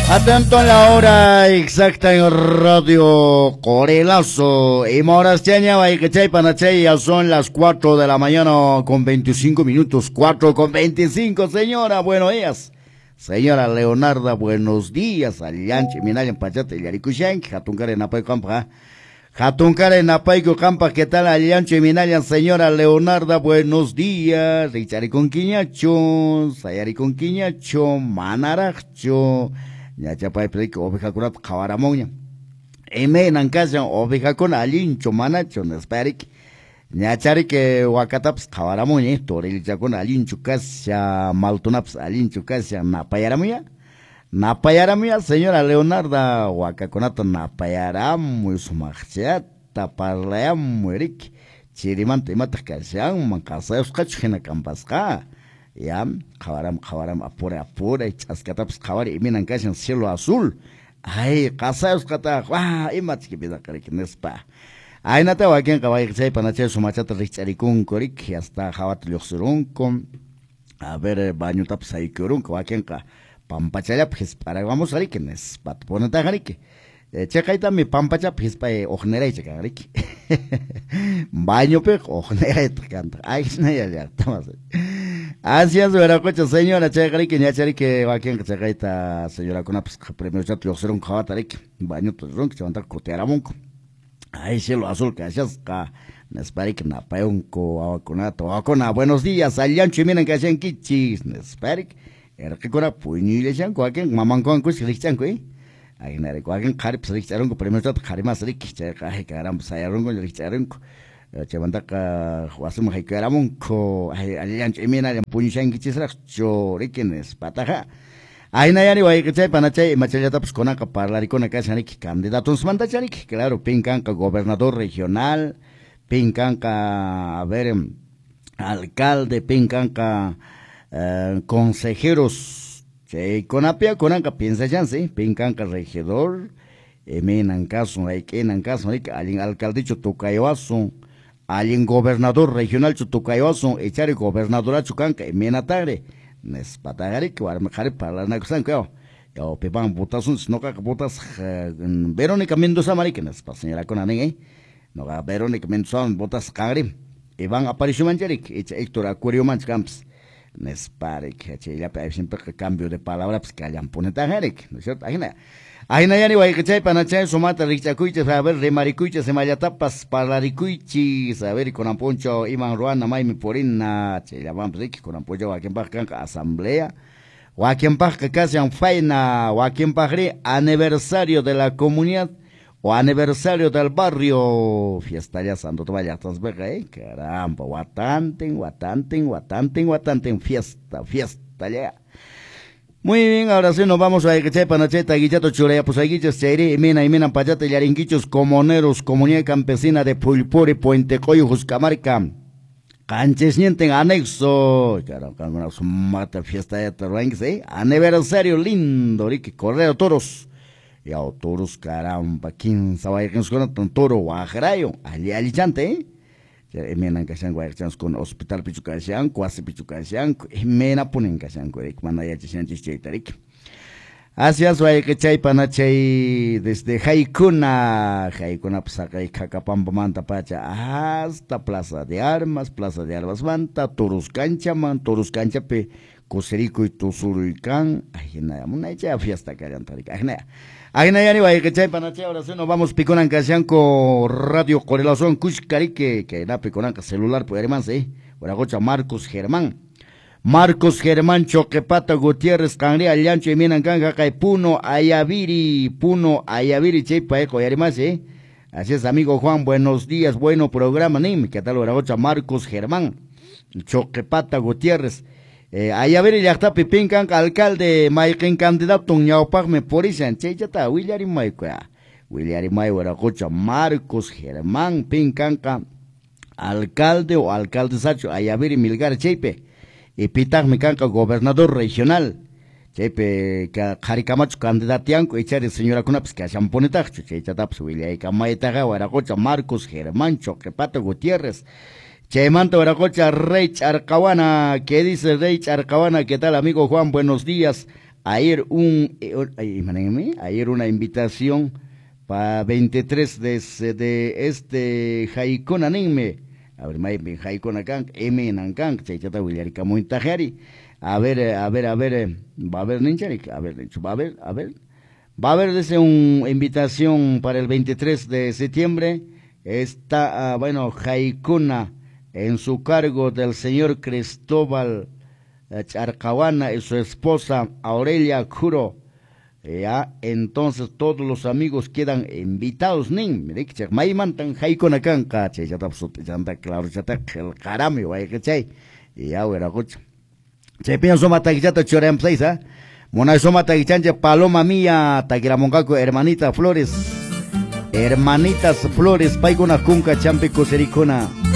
Atento a la hora exacta en Radio Corelazo. Y moras chaña y que chay panachay, ya son las 4 de la mañana con 25 minutos. 4:25, señora, buenos días. Señora Leonarda, buenos días. Alianche, minayan pachate, yaricushan, jatunkare napay campa. Jatunkare napay campa, ¿qué tal Alianche, minayan, señora Leonarda, buenos días. Richari con quiñacho, sayari con quiñacho, manaracho. Ya pay preik oveja kurat khawaramoña eme nankasha oveja con alincho manacho nesperik ñachari que wakataps khawaramoña toril con alincho kasha maltunaps alincho kasha napayaramuya señora Leonarda wakakonata napayaramu sumachata parlayamu erik chirimanta imata kashan mankasayos kachhina kampasqa ya, kawaram apura, chascataps kawari, minan kashan cielo azul. Ay, casayos kata, imats que pida karik nespa. Ay, nata wakin kawai chay panache sumachata richarikun korik, hasta jawat lyoxurun a ver, baño taps ay kurun, wakin ka, pampachaya pues para vamos a rikenes, pat poneta gariki. Chekaita mi pampacha pues pa ojnera y chekarik. Baño pe ojnera y canta. Ay, no ya, tomas. Así es, coche, señora, chegari que ñachari que va quien que chegaita, señora, con pues premio chat lo será un jabatarik, baño pues ron que se va a cotear monco. Ay, cielo azul, que hayas ka, nesparik na paunco, awacona, buenos días, aliancho y miren que hacen kichis, nesparik, era que cora puñile chanco, a quien maman con cuis richanco, ay, nare, a quien carip richaronco, premio chat carimas rik, ay, caramba, sayaronco, richaronco. Chevantaka wasum haikaramunko alianch emina puñshangi chisrak chorikenes pataja aina yani waikachay panachay machallata pues conaka parlaricona kachanik candidatos mandachanik claro pincanca gobernador regional pincanca a ver alcalde pincanca consejeros conapia conanca piensa chance pincanca regidor eminan caso hay que en caso hay alguien alcalde chotocayoazo alguien gobernador regional chutucayoso echar gobernadora chucanca menatare nespatagari que armajare para la naxan que yo pepan botas un no botas Verónica Mendoza mariquenes pa señora con anen no Verónica Mendoza botas cagri y van apareció manjarik Héctor Acuario Manchcamps nespare que ya siempre que cambio de palabra pues que hayan poneta jarek no es cierto ahí no yani waikachay panachay sumata richacuiches a ver remaricuiches semayatapas parlaricuichis a ver con amponcho iman ruana maimi porina che ya vamos aquí con amponcho wakimpaj kanka asamblea wakimpaj casi en faina wakimpaj aniversario de la comunidad o aniversario del barrio fiesta ya santo vaya transverga caramba watanten fiesta ya. Muy bien, ahora sí nos vamos a Echay Panacheta, Guichato Churaya, pues Aguichas Chairi, Mina Payata, Yaringuichos, Comuneros, Comunidad Campesina de Pulpuri, Puente Coyo, Juscamarca, Canches Nienten, anexo, caramba, mata fiesta de Terrangues, aniversario lindo, Ricky, Correo Toros, y a Toros, caramba, 15, vaya que nos conectan Toro, Guajarayo, Alichante, Menan kashan guayachans con hospital pichucashan, cuasi pichucashan, mena punen kashan corek, manaya chishan chichetarik. Hacia su ayachay panachay desde Jaikuna Psacay Cacapamba Manta Pacha hasta Plaza de Armas Manta, Torus Cancha pe Coserico y Tosuricán, ajena, una hecha fiesta que hayan tarik, ajena. Ajena yani guayachay panachay, ahora sí nos vamos piconan kashan con Radio Corelazón Cuchcarique, que da piconanca celular, pues hermanos, ahora gocha Marcos Germán Choquepata Gutiérrez Cangri Aliancho y Minan Canga Puno Ayaviri Chepa Eco y además así es amigo Juan, buenos días, bueno programa nim, ¿qué tal Oragocha Marcos Germán Choquepata Gutiérrez Ayaviri Yachta Pipin Canga alcalde Maiken candidato Ñaupag me porizan Cheyata William May Oragocha Marcos Germán Pincanca alcalde o alcalde Sacho Ayaviri Milgar Chepe y Pitar Micanca, gobernador regional. Chepe, Jaricamacho, candidatianco, echar señora Cunaps, que hayan ponetacho, Chetaps, William Camaetaga, Guaracocha, Marcos, Germán, Choquepato, Gutiérrez, Chemanto, Guaracocha, Rey Charcahuana, ¿qué dice Rey Charcahuana? ¿Qué tal, amigo Juan? Buenos días. ayer ayer una invitación para 23 de este Jaicona Nime, a ver, mai Jaicona Kang, M Nankang, Chaychata Willarika Muintajari, va a haber nincharik, va a haber desde una invitación para el 23 de septiembre, está, bueno, Jaicona, en su cargo del señor Cristóbal Charcahuana y su esposa Aurelia Curo. Ya, entonces todos los amigos quedan invitados, nin, mire que maimantan Jaicona Canca, ya está claro, ya está el carami, vaya que chay, y ya, güey, escucha. Che, pienso mataquillata chorem seis, Mona soma taquichanche paloma mía, taquiramoncaco, hermanitas Flores, Paicona Cunca, Champe Cosericona.